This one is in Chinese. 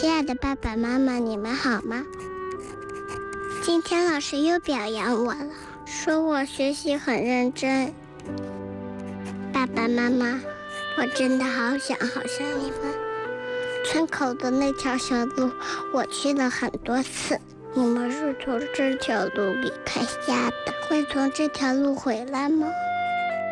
亲爱的爸爸妈妈，你们好吗？今天老师又表扬我了，说我学习很认真。爸爸妈妈，我真的好想你们。村口的那条小路，我去了很多次。你们是从这条路离开家的，会从这条路回来吗？